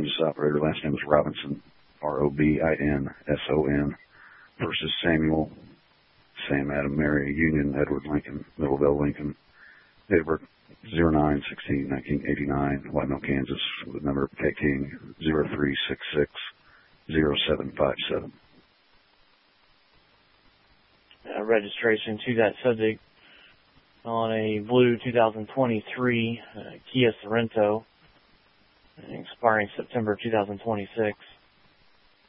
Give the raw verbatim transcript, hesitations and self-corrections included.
Kansas operator. Last name is Robinson, R O B I N S O N. First is Samuel, Sam, Adam, Mary, Union, Edward, Lincoln, Middleville, Lincoln. Date of birth zero nine sixteen nineteen eighty-nine, White Mill, Kansas, with number K King zero three six six zero seven five seven. Uh, registration to that subject on a blue two thousand twenty-three uh, Kia Sorento, expiring September two thousand twenty-six.